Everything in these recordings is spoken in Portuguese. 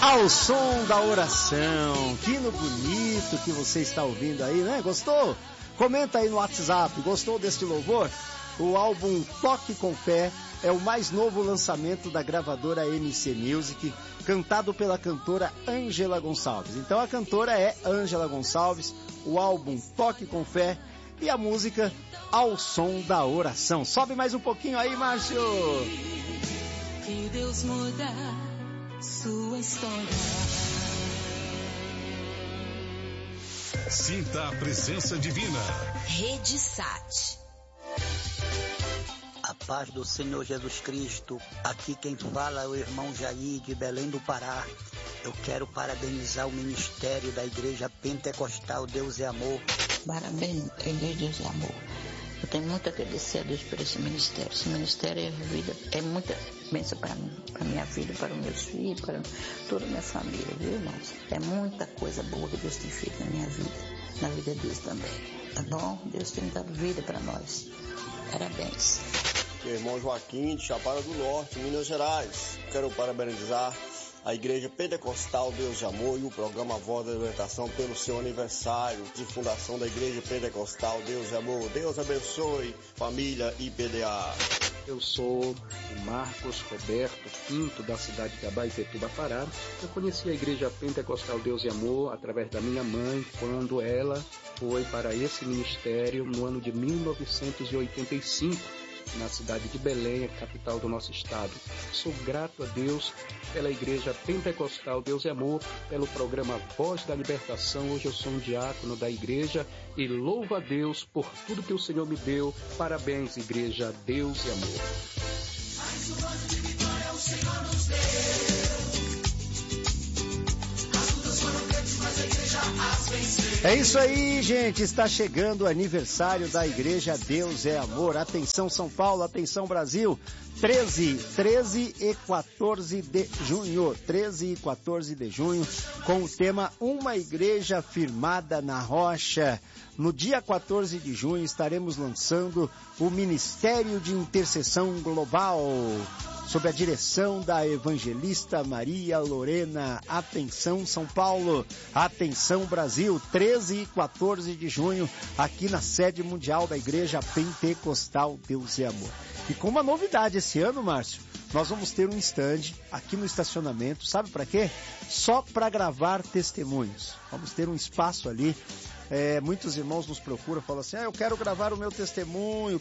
Ao som da oração, que hino bonito que você está ouvindo aí, né? Gostou? Comenta aí no WhatsApp, gostou deste louvor? O álbum Toque com Fé é o mais novo lançamento da gravadora MC Music, cantado pela cantora Ângela Gonçalves. Então a cantora é Ângela Gonçalves, o álbum Toque com Fé e a música Ao Som da Oração. Sobe mais um pouquinho aí, Márcio! Que Deus muda sua história. Sinta a presença divina. Rede Sat. A paz do Senhor Jesus Cristo. Aqui quem fala é o irmão Jair de Belém do Pará. Eu quero parabenizar o ministério da Igreja Pentecostal Deus é Amor. Parabéns, Igreja Deus é Amor. Eu tenho muito a agradecer a Deus por esse ministério. Esse ministério é vida, é muita bênção para mim, para minha vida, para os meus filhos, para toda a minha família, viu, irmãos? É muita coisa boa que Deus tem feito na minha vida, na vida deles também. Tá bom? Deus tem dado vida para nós. Parabéns. Meu irmão Joaquim, de Chapada do Norte, Minas Gerais. Quero parabenizar a Igreja Pentecostal Deus de Amor e o programa Voz da Libertação pelo seu aniversário de fundação da Igreja Pentecostal Deus de Amor. Deus abençoe, família IPDA. Eu sou o Marcos Roberto Pinto, da cidade de Abaetetuba, Pará. Eu conheci a Igreja Pentecostal Deus e Amor através da minha mãe, quando ela foi para esse ministério no ano de 1985. Na cidade de Belém, a capital do nosso estado. Sou grato a Deus pela Igreja Pentecostal Deus e Amor, pelo programa Voz da Libertação. Hoje eu sou um diácono da igreja e louvo a Deus por tudo que o Senhor me deu. Parabéns, Igreja Deus e Amor. Mais um ano de vitória o Senhor nos deu. As lutas foram grandes, mas a igreja as venceu. É isso aí, gente, está chegando o aniversário da Igreja Deus é Amor. Atenção São Paulo, atenção Brasil, 13 e 14 de junho, 13 e 14 de junho, com o tema Uma Igreja Firmada na Rocha. No dia 14 de junho estaremos lançando o Ministério de Intercessão Global, sob a direção da evangelista Maria Lorena. Atenção São Paulo, atenção Brasil, 13 e 14 de junho, aqui na sede mundial da Igreja Pentecostal Deus e Amor. E com uma novidade esse ano, Márcio, nós vamos ter um stand aqui no estacionamento, sabe para quê? Só para gravar testemunhos. Vamos ter um espaço ali. Muitos irmãos nos procuram, falam assim, eu quero gravar o meu testemunho,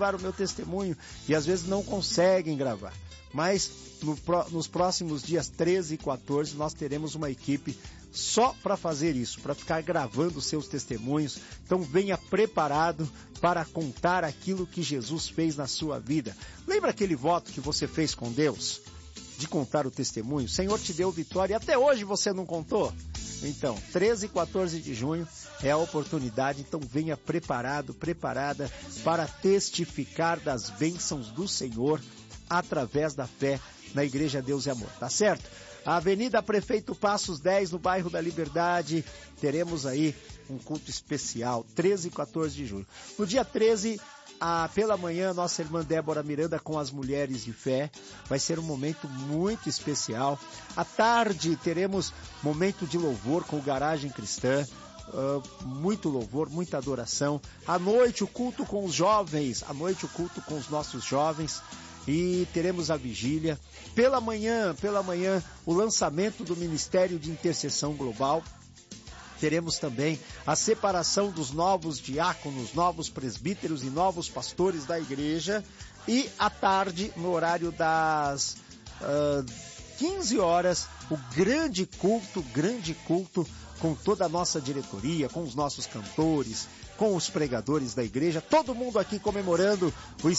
e às vezes não conseguem gravar. Mas nos próximos dias 13 e 14 nós teremos uma equipe só para fazer isso, para ficar gravando seus testemunhos. Então venha preparado para contar aquilo que Jesus fez na sua vida. Lembra aquele voto que você fez com Deus? De contar o testemunho? O Senhor te deu vitória e até hoje você não contou? Então, 13 e 14 de junho é a oportunidade, então venha preparado, preparada para testificar das bênçãos do Senhor através da fé na Igreja Deus e Amor, tá certo? A Avenida Prefeito Passos 10, no bairro da Liberdade, teremos aí um culto especial, 13 e 14 de junho. No dia 13, pela manhã, nossa irmã Débora Miranda com as Mulheres de Fé. Vai ser um momento muito especial. À tarde, teremos momento de louvor com o Garagem Cristã. Muito louvor, muita adoração. À noite, o culto com os jovens. À noite, o culto com os nossos jovens. E teremos a vigília. Pela manhã, o lançamento do Ministério de Intercessão Global. Teremos também a separação dos novos diáconos, novos presbíteros e novos pastores da igreja. E à tarde, no horário das 15 horas, o grande culto com toda a nossa diretoria, com os nossos cantores, com os pregadores da igreja, todo mundo aqui comemorando os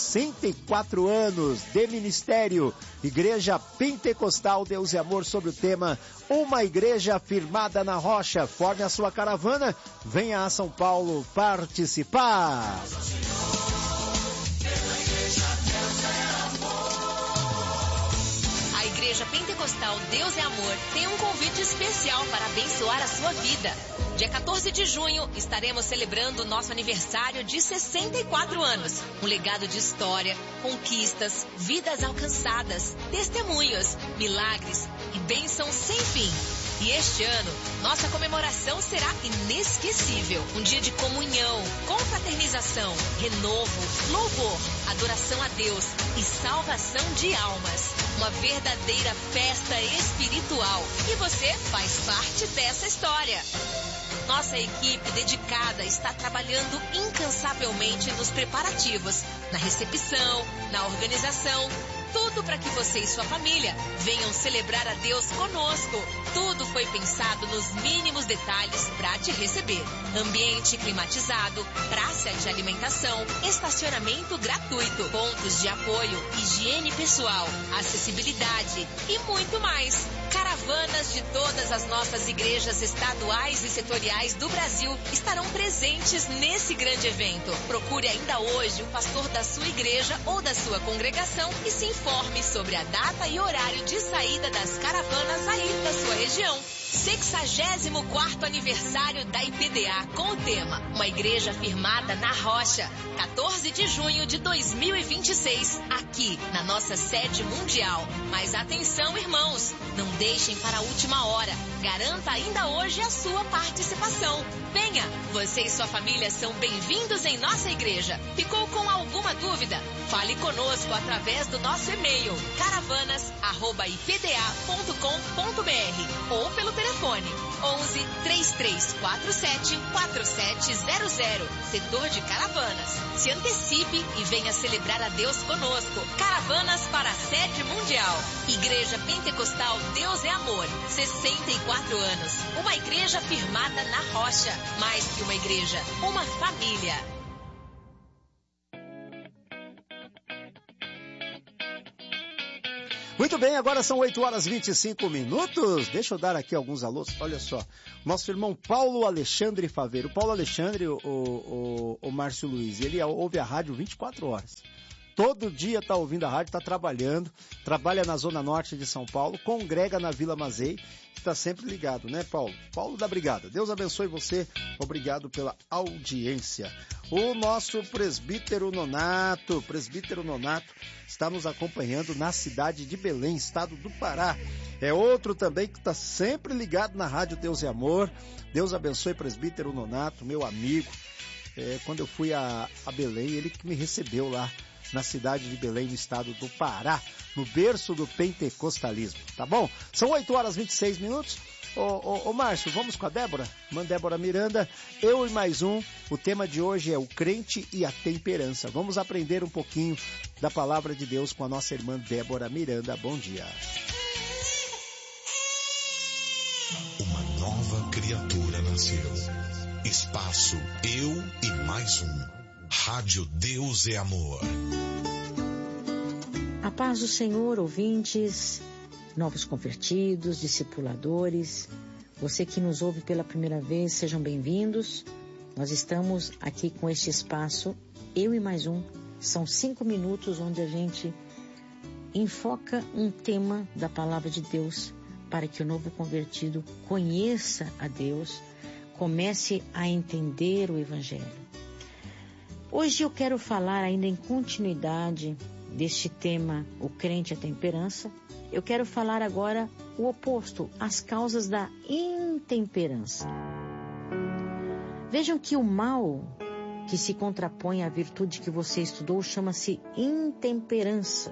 64 anos de ministério, Igreja Pentecostal Deus e Amor, sobre o tema Uma Igreja Firmada na Rocha. Forme a sua caravana, venha a São Paulo participar. A Igreja Pentecostal Deus é Amor tem um convite especial para abençoar a sua vida. Dia 14 de junho, estaremos celebrando o nosso aniversário de 64 anos. Um legado de história, conquistas, vidas alcançadas, testemunhos, milagres e bênçãos sem fim. E este ano, nossa comemoração será inesquecível. Um dia de comunhão, confraternização, renovo, louvor, adoração a Deus e salvação de almas. Uma verdadeira festa espiritual. E você faz parte dessa história. Nossa equipe dedicada está trabalhando incansavelmente nos preparativos, na recepção, na organização, tudo para que você e sua família venham celebrar a Deus conosco. Tudo foi pensado nos mínimos detalhes para te receber. Ambiente climatizado, praça de alimentação, estacionamento gratuito, pontos de apoio, higiene pessoal, acessibilidade e muito mais. Caravanas de todas as nossas igrejas estaduais e setoriais do Brasil estarão presentes nesse grande evento. Procure ainda hoje o pastor da sua igreja ou da sua congregação e se informe sobre a data e horário de saída das caravanas aí da sua região. 64º aniversário da IPDA com o tema Uma Igreja Firmada na Rocha, 14 de junho de 2026, aqui na nossa sede mundial. Mas atenção, irmãos, não deixem para a última hora. Garanta ainda hoje a sua participação. Venha, você e sua família são bem-vindos em nossa igreja. Ficou com alguma dúvida? Fale conosco através do nosso e-mail caravanas@ipda.com.br ou pelo telefone 11 3347 4700, setor de Caravanas. Se antecipe e venha celebrar a Deus conosco. Caravanas para a sede mundial. Igreja Pentecostal Deus é Amor, 64 anos. Uma igreja firmada na rocha. Mais que uma igreja, uma família. Muito bem, agora são 8 horas e 25 minutos. Deixa eu dar aqui alguns alôs. Olha só, nosso irmão Paulo Alexandre Faveiro. Paulo Alexandre, o Márcio Luiz, ele ouve a rádio 24 horas. Todo dia está ouvindo a rádio, está trabalhando, trabalha na Zona Norte de São Paulo, congrega na Vila Mazei, está sempre ligado, né, Paulo? Paulo da Brigada, Deus abençoe você, obrigado pela audiência. O nosso presbítero Nonato está nos acompanhando na cidade de Belém, estado do Pará. É outro também que está sempre ligado na rádio Deus é Amor. Deus abençoe presbítero Nonato, meu amigo. Quando eu fui a Belém, ele que me recebeu lá na cidade de Belém, no estado do Pará, no berço do pentecostalismo, tá bom? São 8 horas e 26 minutos. Ô Márcio, vamos com a Débora? Irmã Débora Miranda, eu e mais um. O tema de hoje é o crente e a temperança. Vamos aprender um pouquinho da palavra de Deus com a nossa irmã Débora Miranda. Bom dia. Uma nova criatura nasceu. Espaço Eu e Mais Um. Rádio Deus é Amor. A paz do Senhor, ouvintes, novos convertidos, discipuladores, você que nos ouve pela primeira vez, sejam bem-vindos. Nós estamos aqui com este espaço, Eu e Mais Um. São 5 minutos onde a gente enfoca um tema da palavra de Deus para que o novo convertido conheça a Deus, comece a entender o Evangelho. Hoje eu quero falar ainda em continuidade deste tema, o crente e a temperança. Eu quero falar agora o oposto, as causas da intemperança. Vejam que o mal que se contrapõe à virtude que você estudou chama-se intemperança.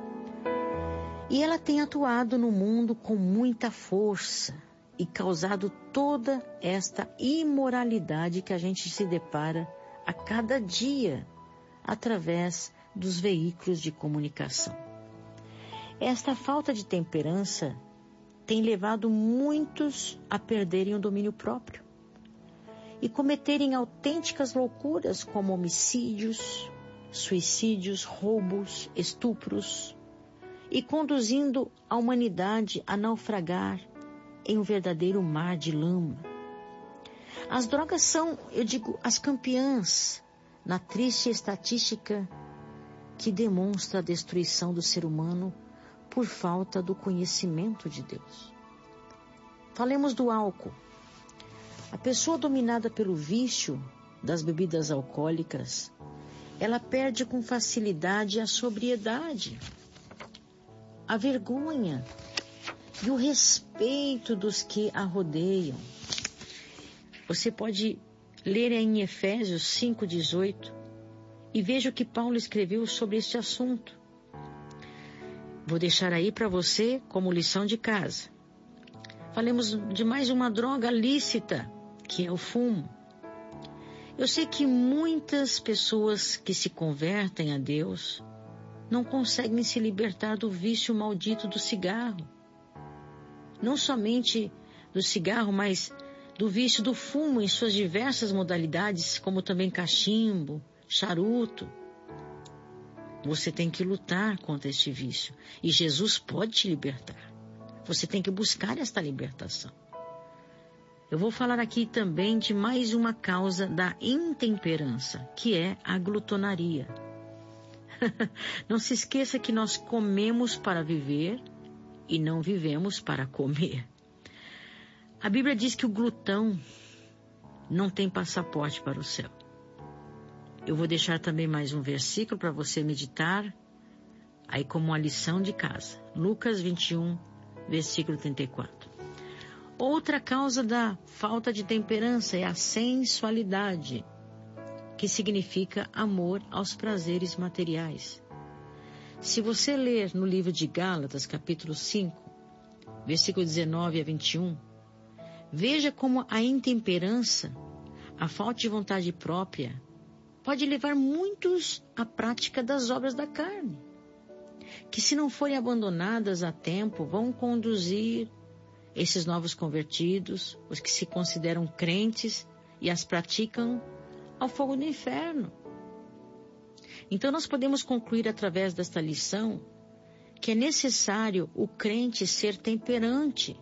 E ela tem atuado no mundo com muita força e causado toda esta imoralidade que a gente se depara a cada dia através dos veículos de comunicação. Esta falta de temperança tem levado muitos a perderem o domínio próprio e cometerem autênticas loucuras como homicídios, suicídios, roubos, estupros e conduzindo a humanidade a naufragar em um verdadeiro mar de lama. As drogas são, eu digo, as campeãs na triste estatística que demonstra a destruição do ser humano por falta do conhecimento de Deus. Falemos do álcool. A pessoa dominada pelo vício das bebidas alcoólicas, ela perde com facilidade a sobriedade, a vergonha e o respeito dos que a rodeiam. Você pode ler em Efésios 5:18 e veja o que Paulo escreveu sobre este assunto. Vou deixar aí para você como lição de casa. Falemos de mais uma droga lícita, que é o fumo. Eu sei que muitas pessoas que se convertem a Deus não conseguem se libertar do vício maldito do cigarro. Não somente do cigarro, mas do vício do fumo em suas diversas modalidades, como também cachimbo, charuto. Você tem que lutar contra este vício e Jesus pode te libertar. Você tem que buscar esta libertação. Eu vou falar aqui também de mais uma causa da intemperança, que é a glutonaria. Não se esqueça que nós comemos para viver e não vivemos para comer. A Bíblia diz que o glutão não tem passaporte para o céu. Eu vou deixar também mais um versículo para você meditar, aí como uma lição de casa. Lucas 21, versículo 34. Outra causa da falta de temperança é a sensualidade, que significa amor aos prazeres materiais. Se você ler no livro de Gálatas, capítulo 5, versículo 19 a 21, veja como a intemperança, a falta de vontade própria, pode levar muitos à prática das obras da carne, que se não forem abandonadas a tempo, vão conduzir esses novos convertidos, os que se consideram crentes e as praticam, ao fogo do inferno. Então nós podemos concluir através desta lição que é necessário o crente ser temperante.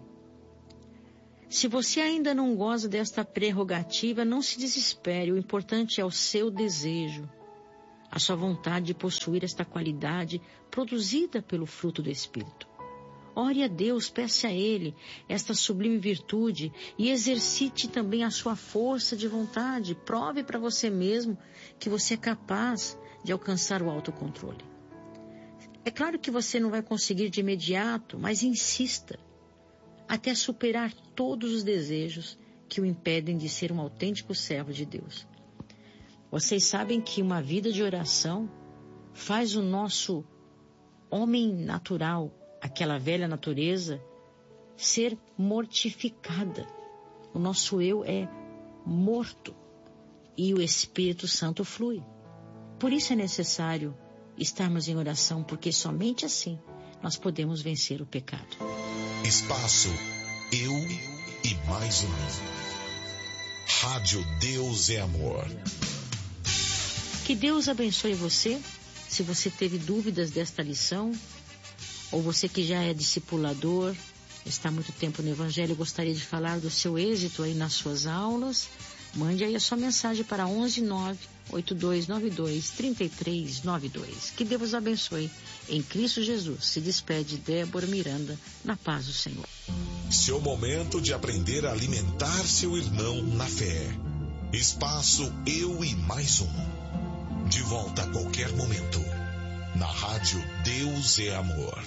Se você ainda não goza desta prerrogativa, não se desespere. O importante é o seu desejo, a sua vontade de possuir esta qualidade produzida pelo fruto do Espírito. Ore a Deus, peça a Ele esta sublime virtude e exercite também a sua força de vontade. Prove para você mesmo que você é capaz de alcançar o autocontrole. É claro que você não vai conseguir de imediato, mas insista até superar todos os desejos que o impedem de ser um autêntico servo de Deus. Vocês sabem que uma vida de oração faz o nosso homem natural, aquela velha natureza, ser mortificada. O nosso eu é morto e o Espírito Santo flui. Por isso é necessário estarmos em oração, porque somente assim nós podemos vencer o pecado. Espaço Eu e Mais Um. Rádio Deus é Amor. Que Deus abençoe você. Se você teve dúvidas desta lição, ou você que já é discipulador, está há muito tempo no Evangelho, gostaria de falar do seu êxito aí nas suas aulas, mande aí a sua mensagem para 119-8292-3392. Que Deus abençoe. Em Cristo Jesus, se despede Débora Miranda, na paz do Senhor. Seu momento de aprender a alimentar seu irmão na fé. Espaço Eu e Mais Um. De volta a qualquer momento. Na rádio Deus é Amor.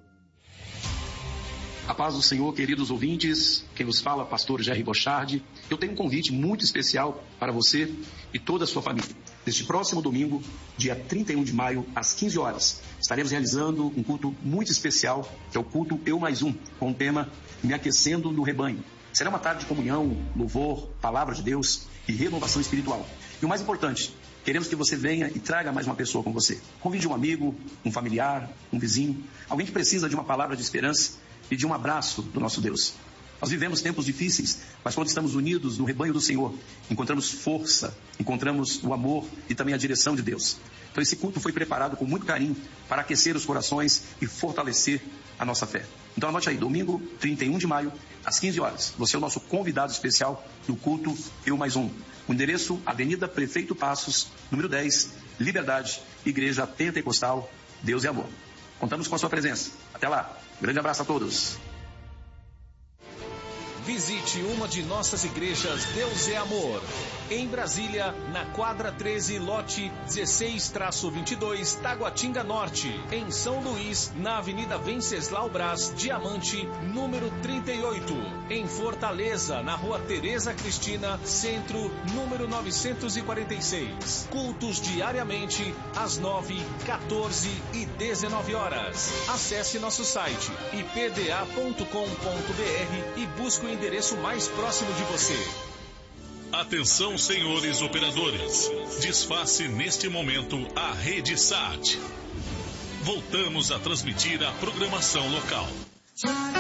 A paz do Senhor, queridos ouvintes, quem nos fala, pastor Jerry Bochard. Eu tenho um convite muito especial para você e toda a sua família. Neste próximo domingo, dia 31 de maio, às 15 horas, estaremos realizando um culto muito especial, que é o culto Eu Mais Um, com o tema Me Aquecendo no Rebanho. Será uma tarde de comunhão, louvor, palavra de Deus e renovação espiritual. E o mais importante, queremos que você venha e traga mais uma pessoa com você. Convide um amigo, um familiar, um vizinho, alguém que precisa de uma palavra de esperança e de um abraço do nosso Deus. Nós vivemos tempos difíceis, mas quando estamos unidos no rebanho do Senhor, encontramos força, encontramos o amor e também a direção de Deus. Então esse culto foi preparado com muito carinho para aquecer os corações e fortalecer a nossa fé. Então anote aí, domingo 31 de maio, às 15 horas. Você é o nosso convidado especial do culto Eu Mais Um. O endereço, Avenida Prefeito Passos, número 10, Liberdade, Igreja Pentecostal, Deus é Amor. Contamos com a sua presença. Até lá. Grande abraço a todos. Visite uma de nossas igrejas Deus é Amor. Em Brasília, na quadra 13, lote 16-22, Taguatinga Norte. Em São Luís, na Avenida Venceslau Braz, Diamante, número 38. Em Fortaleza, na Rua Tereza Cristina, Centro, número 946. Cultos diariamente, às 9, 14 e 19 horas. Acesse nosso site ipda.com.br e busque o endereço mais próximo de você. Atenção, senhores operadores. Desface neste momento a rede SAT. Voltamos a transmitir a programação local.